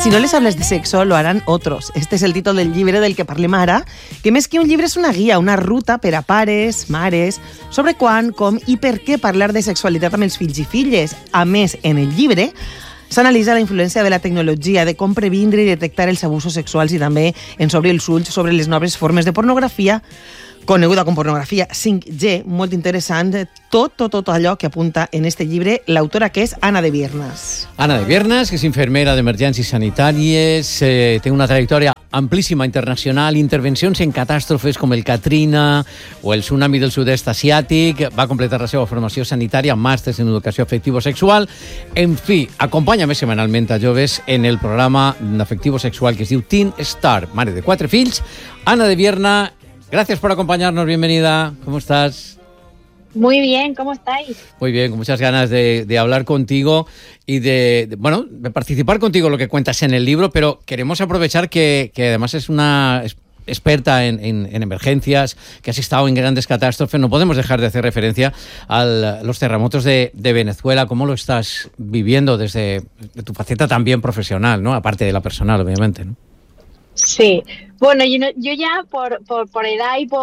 Si no les hables de sexo, lo harán otros. Este és el títol del llibre del que parlem ara, que més que un llibre és una guia, una ruta per a pares, mares, sobre quan, com i per què parlar de sexualitat amb els fills i filles. A més, en el llibre s'analitza la influència de la tecnologia, de com previndre i detectar els abusos sexuals i també ens obre els ulls sobre les noves formes de pornografia, coneguda com pornografia 5G, molt interessant, tot allò que apunta en este llibre l'autora, que és Ana de Viernas. Ana de Viernas, que és infermera d'emergències sanitàries, té una trajectòria amplíssima internacional, intervencions en catàstrofes com el Katrina o el tsunami del sud-est asiàtic, va completar la seva formació sanitària amb màsters en educació afectivo-sexual. En fi, acompanya més setmanalment a joves en el programa afectivo-sexual que es diu Teen Star, mare de 4 fills. Ana de Viernas, gracias por acompañarnos, bienvenida. ¿Cómo estás? Muy bien, ¿cómo estáis? Muy bien, con muchas ganas de hablar contigo y de participar contigo en lo que cuentas en el libro, pero queremos aprovechar que además es una experta en emergencias, que has estado en grandes catástrofes. No podemos dejar de hacer referencia a los terremotos de Venezuela. ¿Cómo lo estás viviendo desde tu faceta también profesional, ¿no? Aparte de la personal, obviamente, ¿no? Sí, bueno, yo ya por edad y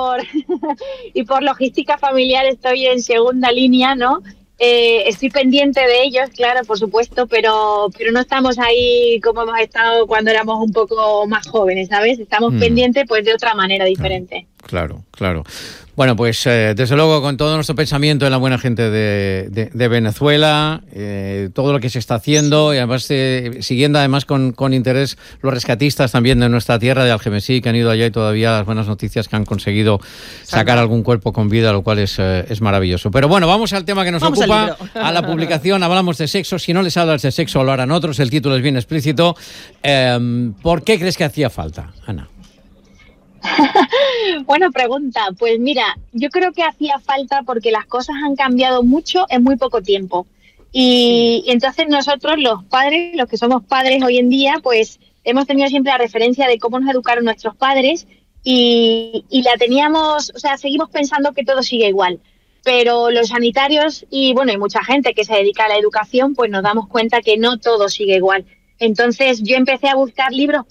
y por logística familiar estoy en segunda línea, ¿no? Estoy pendiente de ellos, claro, por supuesto, pero no estamos ahí como hemos estado cuando éramos un poco más jóvenes, ¿sabes? Estamos pendientes pues de otra manera diferente. Claro. Bueno, pues desde luego con todo nuestro pensamiento en la buena gente de Venezuela, todo lo que se está haciendo y además siguiendo además con interés los rescatistas también de nuestra tierra, de Algemesí, que han ido allá y todavía las buenas noticias que han conseguido sacar algún cuerpo con vida, lo cual es maravilloso. Pero bueno, vamos al tema que nos ocupa, a la publicación. Hablamos de sexo. Si no les hablas de sexo, lo harán otros. El título es bien explícito. ¿Por qué crees que hacía falta, Ana? Buena pregunta. Pues mira, yo creo que hacía falta porque las cosas han cambiado mucho en muy poco tiempo. Y entonces nosotros, los padres, los que somos padres hoy en día, pues hemos tenido siempre la referencia de cómo nos educaron nuestros padres y la teníamos, o sea, seguimos pensando que todo sigue igual. Pero los sanitarios y mucha gente que se dedica a la educación, pues nos damos cuenta que no todo sigue igual. Entonces yo empecé a buscar libros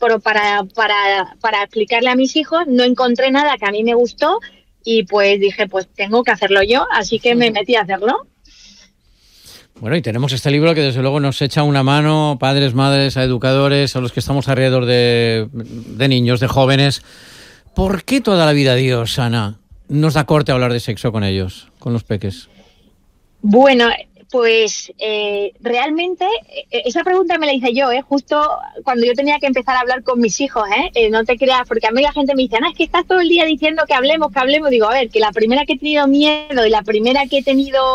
para explicarle a mis hijos, no encontré nada que a mí me gustó y pues dije, pues tengo que hacerlo yo, así que me metí a hacerlo. Bueno, y tenemos este libro que desde luego nos echa una mano, padres, madres, a educadores, a los que estamos alrededor de niños, de jóvenes. ¿Por qué toda la vida Dios, Ana, nos da corte a hablar de sexo con ellos, con los peques? Bueno, pues realmente esa pregunta me la hice yo, justo cuando yo tenía que empezar a hablar con mis hijos, no te creas, porque a mí la gente me dice, es que estás todo el día diciendo que hablemos, digo, a ver, que la primera que he tenido miedo y la primera que he tenido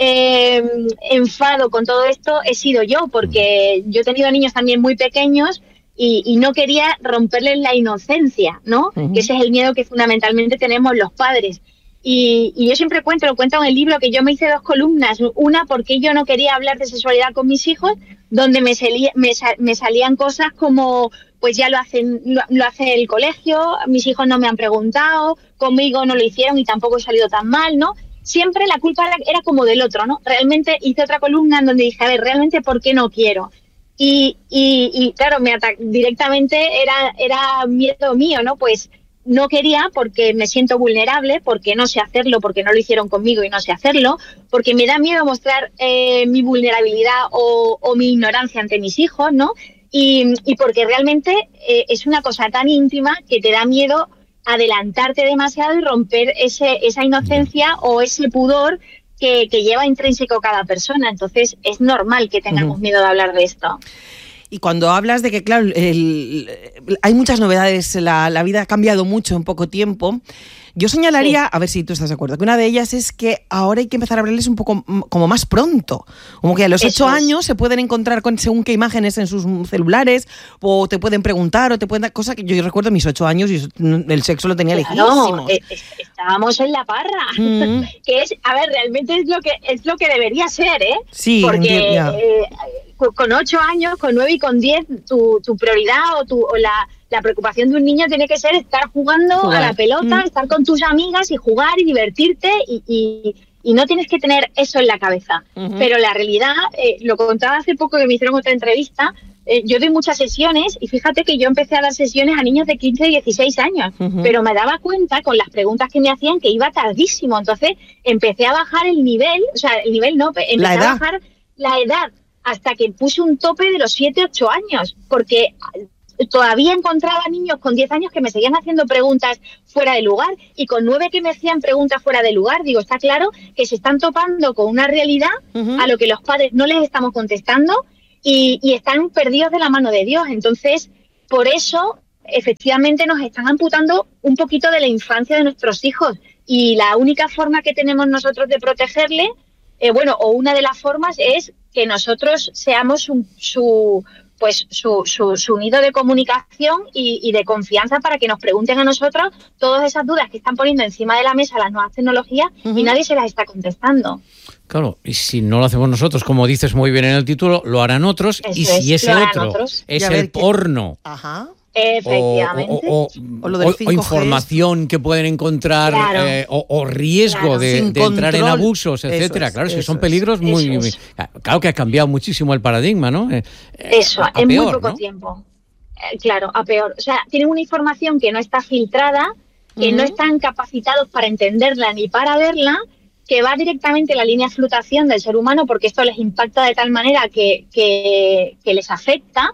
enfado con todo esto he sido yo, porque yo he tenido niños también muy pequeños y no quería romperles la inocencia, ¿no? Uh-huh. Que ese es el miedo que fundamentalmente tenemos los padres. Y yo siempre lo cuento en el libro, que yo me hice 2 columnas, una porque yo no quería hablar de sexualidad con mis hijos, donde me salían cosas como, pues ya lo hace el colegio, mis hijos no me han preguntado, conmigo no lo hicieron y tampoco he salido tan mal, ¿no? Siempre la culpa era como del otro, ¿no? Realmente hice otra columna en donde dije, a ver, realmente ¿por qué no quiero? Y claro, directamente era miedo mío, ¿no? Pues no quería porque me siento vulnerable, porque no sé hacerlo, porque no lo hicieron conmigo y no sé hacerlo, porque me da miedo mostrar mi vulnerabilidad o mi ignorancia ante mis hijos, ¿no? Y porque realmente es una cosa tan íntima que te da miedo adelantarte demasiado y romper esa inocencia o ese pudor que lleva intrínseco cada persona. Entonces es normal que tengamos miedo de hablar de esto. Y cuando hablas de que, claro, hay muchas novedades, la vida ha cambiado mucho en poco tiempo, yo señalaría, a ver si tú estás de acuerdo, que una de ellas es que ahora hay que empezar a hablarles un poco como más pronto. Como que a los 8 años se pueden encontrar con según qué imágenes en sus celulares, o te pueden preguntar, o te pueden dar cosas que yo recuerdo mis 8 años y el sexo lo tenía lejísimo. No, estábamos en la parra. Que es, a ver, realmente es lo que debería ser, ¿eh? Sí, porque con 8 años, con 9 y con 10, tu prioridad o la preocupación de un niño tiene que ser estar jugando a la pelota, estar con tus amigas y jugar y divertirte y y no tienes que tener eso en la cabeza. Pero la realidad, lo contaba hace poco que me hicieron otra entrevista, yo doy muchas sesiones y fíjate que yo empecé a dar sesiones a niños de 15 y 16 años, pero me daba cuenta con las preguntas que me hacían que iba tardísimo, entonces empecé a bajar el nivel, o sea, el nivel no, empecé a bajar la edad hasta que puse un tope de los 7, 8 años, porque todavía encontraba niños con 10 años que me seguían haciendo preguntas fuera de lugar y con 9 que me hacían preguntas fuera de lugar. Digo, está claro que se están topando con una realidad a lo que los padres no les estamos contestando y están perdidos de la mano de Dios. Entonces, por eso, efectivamente, nos están amputando un poquito de la infancia de nuestros hijos y la única forma que tenemos nosotros de protegerle, o una de las formas es que nosotros seamos su nido de comunicación y de confianza para que nos pregunten a nosotros todas esas dudas que están poniendo encima de la mesa las nuevas tecnologías y nadie se las está contestando. Claro, y si no lo hacemos nosotros, como dices muy bien en el título, lo harán otros. Eso y si ese otro es el porno. Ajá. Efectivamente. O información que pueden encontrar, claro. o riesgo de entrar en abusos, etcétera. Claro, si son peligros muy... Claro que ha cambiado muchísimo el paradigma, ¿no? Eso, en muy poco tiempo. Claro, a peor. O sea, tienen una información que no está filtrada, que no están capacitados para entenderla ni para verla, que va directamente en la línea de flotación del ser humano, porque esto les impacta de tal manera que les afecta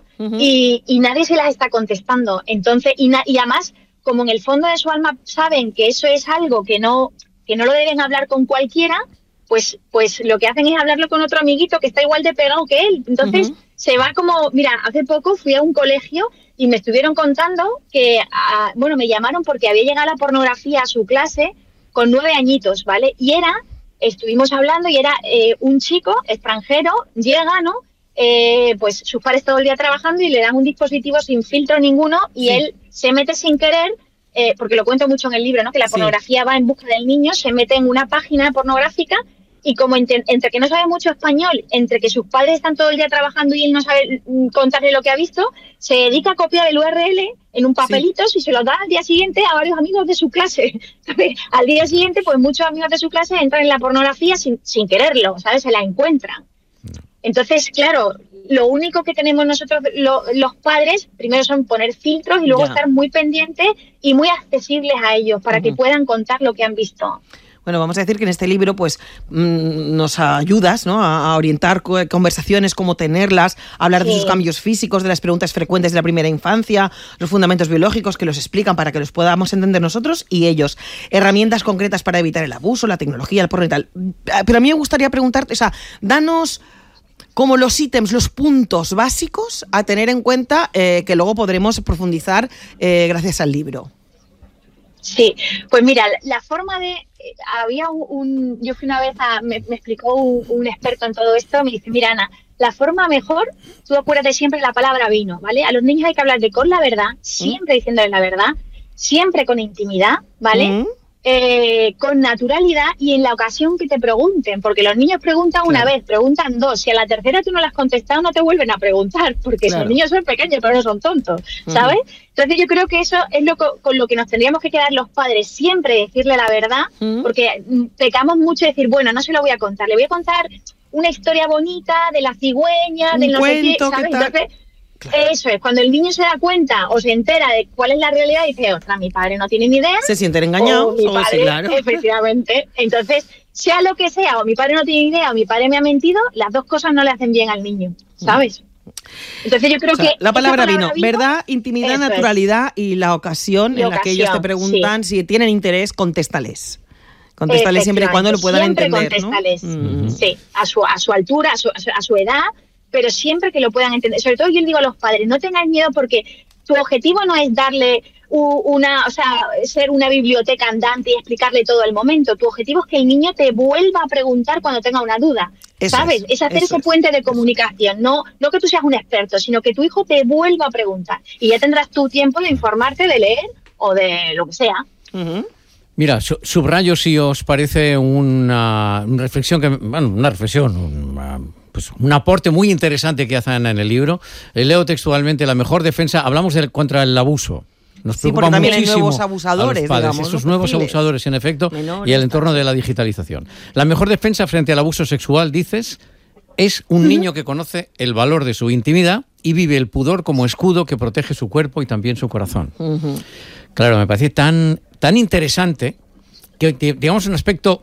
y nadie se las está contestando. Entonces, y además, como en el fondo de su alma saben que eso es algo que no lo deben hablar con cualquiera, pues lo que hacen es hablarlo con otro amiguito que está igual de pegado que él. Entonces, se va como... Mira, hace poco fui a un colegio y me estuvieron contando que, me llamaron porque había llegado la pornografía a su clase con 9 añitos, ¿vale? Y estuvimos hablando y era un chico extranjero, llega, ¿no? Pues sus padres todo el día trabajando y le dan un dispositivo sin filtro ninguno y él se mete sin querer, porque lo cuento mucho en el libro, ¿no? Que la pornografía va en busca del niño, se mete en una página pornográfica y como entre que no sabe mucho español, entre que sus padres están todo el día trabajando y él no sabe contarle lo que ha visto, se dedica a copiar el URL en un papelito y se lo da al día siguiente a varios amigos de su clase. Al día siguiente, pues muchos amigos de su clase entran en la pornografía sin quererlo, ¿sabes? Se la encuentran. Entonces, claro, lo único que tenemos nosotros, los padres, primero son poner filtros y luego estar muy pendientes y muy accesibles a ellos para que puedan contar lo que han visto. Bueno, vamos a decir que en este libro pues nos ayudas, ¿no?, a orientar conversaciones, cómo tenerlas, a hablar de sus cambios físicos, de las preguntas frecuentes de la primera infancia, los fundamentos biológicos que los explican para que los podamos entender nosotros y ellos, herramientas concretas para evitar el abuso, la tecnología, el porno y tal. Pero a mí me gustaría preguntarte, danos como los ítems, los puntos básicos a tener en cuenta que luego podremos profundizar gracias al libro. Sí, pues mira, la forma de... yo fui una vez me explicó un experto en todo esto, me dice, mira, Ana, la forma mejor, tú acuérdate siempre de la palabra vino, ¿vale? A los niños hay que hablarle con la verdad, siempre diciéndoles la verdad, siempre con intimidad, ¿vale? Con naturalidad y en la ocasión que te pregunten, porque los niños preguntan una vez, preguntan dos, si a la tercera tú no las has contestado no te vuelven a preguntar, porque los niños son pequeños pero no son tontos, ¿sabes? Entonces yo creo que eso es con lo que nos tendríamos que quedar los padres, siempre decirle la verdad, porque pecamos mucho de decir, bueno, no se lo voy a contar, le voy a contar una historia bonita de la cigüeña, del no sé qué, ¿sabes? Entonces, eso es, cuando el niño se da cuenta o se entera de cuál es la realidad, dice, ostras, mi padre no tiene ni idea. Se sienten engañados. Mi padre, claro. Efectivamente. Entonces, sea lo que sea, o mi padre no tiene ni idea o mi padre me ha mentido, las dos cosas no le hacen bien al niño, ¿sabes? Entonces yo creo que... La palabra vino, verdad, intimidad, naturalidad y la ocasión en la que ellos te preguntan si tienen interés, contéstales. Contéstales siempre y cuando lo puedan entender, contéstales, ¿no? Sí, a su altura, a su edad, pero siempre que lo puedan entender. Sobre todo yo le digo a los padres, no tengáis miedo porque tu objetivo no es darle ser una biblioteca andante y explicarle todo el momento. Tu objetivo es que el niño te vuelva a preguntar cuando tenga una duda. ¿Sabes? Es hacer ese puente de comunicación. No que tú seas un experto, sino que tu hijo te vuelva a preguntar. Y ya tendrás tu tiempo de informarte, de leer o de lo que sea. Mira, subrayo si os parece una reflexión, pues un aporte muy interesante que hacen en el libro. Leo textualmente, la mejor defensa, hablamos contra el abuso. Nos Sí, preocupa porque también hay muchísimo nuevos a los abusadores, padres, digamos, esos ¿no? nuevos Perfiles. abusadores, en efecto, Menores, y el entorno de la digitalización. La mejor defensa frente al abuso sexual, dices, es un niño que conoce el valor de su intimidad y vive el pudor como escudo que protege su cuerpo y también su corazón. Claro, me parece tan interesante que, digamos, un aspecto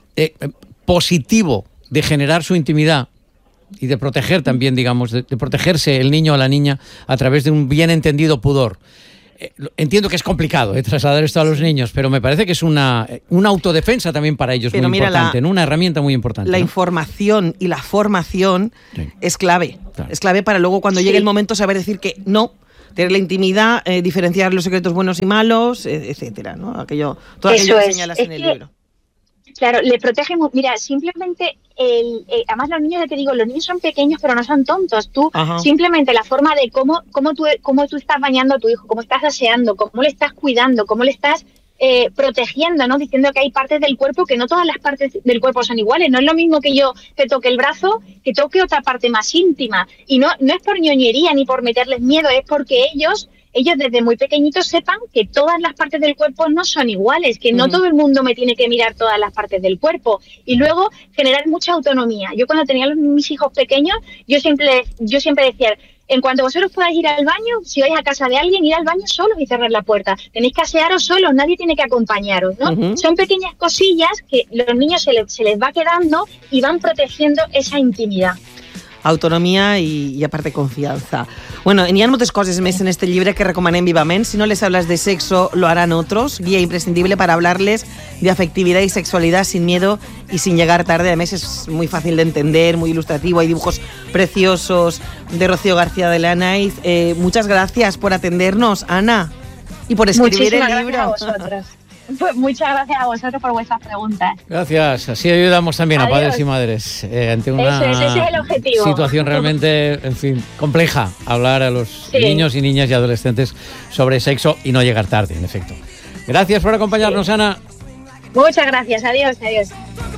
positivo de generar su intimidad y de proteger también, digamos, de protegerse el niño o la niña a través de un bien entendido pudor. Entiendo que es complicado trasladar esto a los niños, pero me parece que es una autodefensa también para ellos, pero muy importante, ¿no? Una herramienta muy importante. La ¿no? información y la formación es clave. Claro. Es clave para luego, cuando llegue el momento, saber decir que no, tener la intimidad, diferenciar los secretos buenos y malos, etcétera, ¿no? Todo aquello que señalas en el libro. Claro, le protege. Mira, simplemente, además los niños, ya te digo, los niños son pequeños pero no son tontos. Tú, simplemente la forma de cómo tú estás bañando a tu hijo, cómo estás aseando, cómo le estás cuidando, cómo le estás protegiendo, ¿no? Diciendo que hay partes del cuerpo, que no todas las partes del cuerpo son iguales. No es lo mismo que yo te toque el brazo, que toque otra parte más íntima. Y no es por ñoñería ni por meterles miedo, es porque ellos desde muy pequeñitos sepan que todas las partes del cuerpo no son iguales, que no todo el mundo me tiene que mirar todas las partes del cuerpo. Y luego generar mucha autonomía. Yo cuando tenía mis hijos pequeños, yo siempre decía, en cuanto vosotros podáis ir al baño, si vais a casa de alguien, ir al baño solos y cerrar la puerta. Tenéis que asearos solos, nadie tiene que acompañaros, ¿no? Son pequeñas cosillas que los niños se les va quedando y van protegiendo esa intimidad. Autonomia i a part de confianza. Bueno, n'hi ha moltes coses més en este llibre que recomanem vivament. Si no les hablas de sexo, lo harán otros. Guía imprescindible para hablarles de afectividad y sexualidad sin miedo y sin llegar tarde. Además es muy fácil de entender, muy ilustrativo. Hay dibujos preciosos de Rocío García de Lanaiz. Muchas gracias por atendernos, Ana, y por escribir el libro. Gracias a vosotros. Pues muchas gracias a vosotros por vuestras preguntas. Gracias. Así ayudamos también a padres y madres ante una ese es el objetivo. Situación realmente, en fin, compleja. Hablar a los niños y niñas y adolescentes sobre sexo y no llegar tarde, en efecto. Gracias por acompañarnos, Ana. Muchas gracias. Adiós.